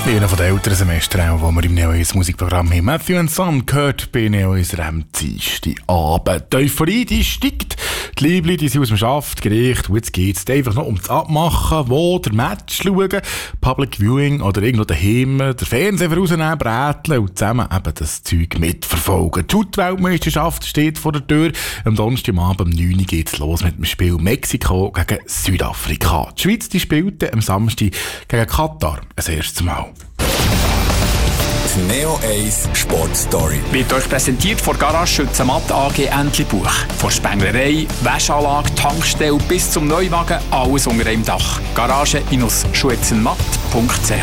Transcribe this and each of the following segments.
Einer von den älteren Semestern, die wir im Neo-Eis Musikprogramm haben. Matthew & Son gehört bei Neo-Eis am Dienstagabend. Die Euphorie, die steigt. Die Liebli, die sind aus dem Schaft gerichtet. Und jetzt geht es einfach noch ums Abmachen, wo der Match schauen, Public Viewing oder irgendwo daheim, der Fernseher rausnehmen, bräteln und zusammen eben das Zeug mitverfolgen. Die Shoot-Weltmeisterschaft steht vor der Tür. Am Donnerstagabend um 9 Uhr geht es los mit dem Spiel Mexiko gegen Südafrika. Die Schweiz die spielte am Samstag gegen Katar das erste Mal. Die Neo-Eis Sportstory wird euch präsentiert von Garage Schützenmatt AG Entlebuch. Von Spenglerei, Wäschanlage, Tankstelle bis zum Neuwagen, alles unter einem Dach. Garage-schützenmatt.ch.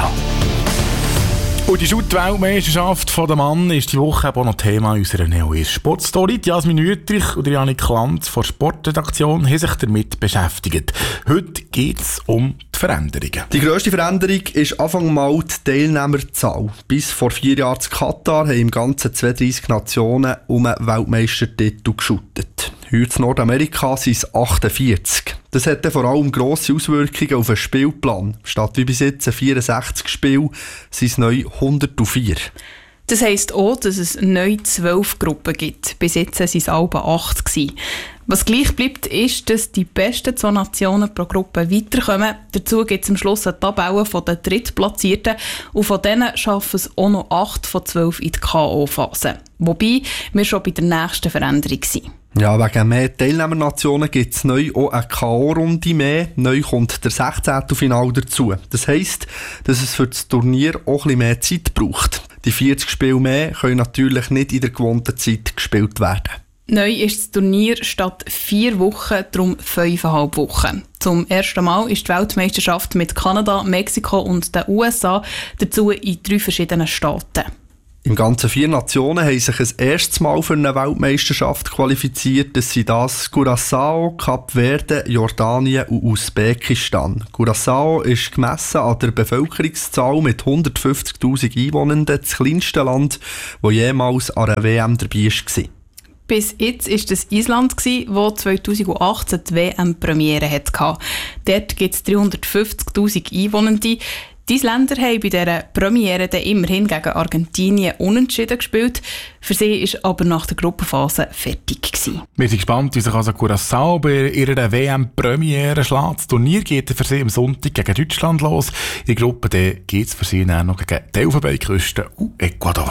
Und die Shoot-Weltmeisterschaft der Mann ist die Woche auch noch Thema unserer Neo-Eis Sportstory. Jasmin Wüttrich und Janik Lanz von der Sportredaktion haben sich damit beschäftigt. Heute geht es um die Veränderungen. Die grösste Veränderung ist Anfang Mal die Teilnehmerzahl. Bis vor 4 Jahren in Katar haben im Ganzen 32 Nationen um einen Weltmeistertitel geschootet. Heute in Nordamerika sind es 48. Das hat vor allem grosse Auswirkungen auf den Spielplan. Statt wie bis jetzt 64 Spiele sind es neu 104. Das heisst auch, dass es neu 12 Gruppen gibt. Bis jetzt waren es alle 8 gewesen. Was gleich bleibt, ist, dass die besten 2 Nationen pro Gruppe weiterkommen. Dazu gibt es am Schluss eine Tabelle von den Drittplatzierten und von denen schaffen es auch noch 8 von 12 in die K.O.-Phase. Wobei wir schon bei der nächsten Veränderung sind. Ja, wegen mehr Teilnehmernationen gibt es neu auch eine K.O.-Runde mehr. Neu kommt der 16. Final dazu. Das heisst, dass es für das Turnier auch ein bisschen mehr Zeit braucht. Die 40 Spiele mehr können natürlich nicht in der gewohnten Zeit gespielt werden. Neu ist das Turnier statt 4 Wochen, darum 5,5 Wochen. Zum ersten Mal ist die Weltmeisterschaft mit Kanada, Mexiko und den USA, dazu in 3 verschiedenen Staaten. Im ganzen 4 Nationen haben sich ein erstes Mal für eine Weltmeisterschaft qualifiziert. Das sind Curaçao, Kap Verde, Jordanien und Usbekistan. Curaçao ist gemessen an der Bevölkerungszahl mit 150'000 Einwohnern das kleinste Land, das jemals an einer WM dabei war. Bis jetzt war das Island, das 2018 die WM-Premiere hatte. Dort gibt es 350'000 Einwohnende. Die Isländer haben bei dieser Premiere dann immerhin gegen Argentinien unentschieden gespielt. Für sie war aber nach der Gruppenphase fertig gewesen. Wir sind gespannt, wie sich also Curaçao bei ihrer WM-Premiere schlägt. Das Turnier geht für sie am Sonntag gegen Deutschland los. In der Gruppe geht es für sie dann noch gegen die Elfenbeinküste und Ecuador.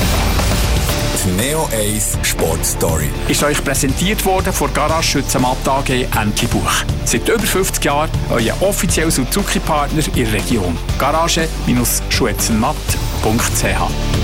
Die Neo-Eis Sportstory ist euch präsentiert worden von Garage Schützenmatt AG Entlebuch. Seit über 50 Jahren euer offizieller Suzuki-Partner in der Region. Garage-schützenmatt.ch.